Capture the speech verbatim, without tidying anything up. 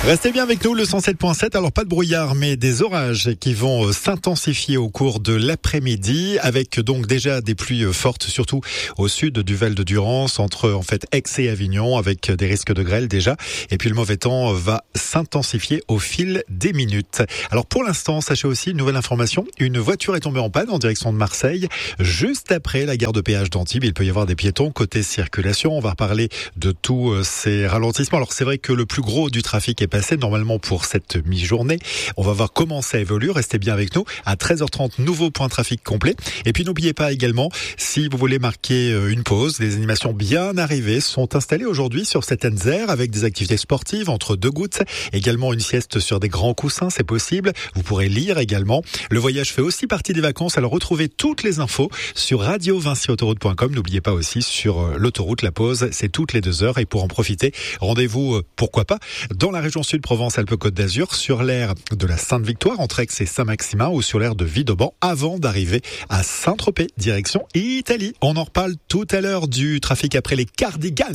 Restez bien avec nous, le cent sept point sept. Alors pas de brouillard, mais des orages qui vont s'intensifier au cours de l'après-midi, avec donc déjà des pluies fortes, surtout au sud du Val de Durance, entre en fait Aix et Avignon, avec des risques de grêle déjà. Et puis le mauvais temps va s'intensifier au fil des minutes. Alors pour l'instant, sachez aussi une nouvelle information. Une voiture est tombée en panne en direction de Marseille, juste après la gare de péage d'Antibes. Il peut y avoir des piétons côté circulation. On va reparler de tous ces ralentissements. Alors c'est vrai que le plus gros du trafic est passé normalement pour cette mi-journée. On va voir comment ça évolue. Restez bien avec nous. À treize heures trente, nouveau point trafic complet. Et puis n'oubliez pas également, si vous voulez marquer une pause, des animations bien arrivées sont installées aujourd'hui sur cette Enzer avec des activités sportives entre deux gouttes. Également une sieste sur des grands coussins, c'est possible. Vous pourrez lire également. Le voyage fait aussi partie des vacances. Alors retrouvez toutes les infos sur radio vinci autoroute point com. N'oubliez pas aussi sur l'autoroute, la pause, c'est toutes les deux heures. Et pour en profiter, rendez-vous, pourquoi pas, dans la région sud Provence-Alpes-Côte d'Azur, sur l'aire de la Sainte-Victoire, entre Aix et Saint-Maximin, ou sur l'aire de Vidauban, avant d'arriver à Saint-Tropez, direction Italie. On en reparle tout à l'heure du trafic après les Cardigans.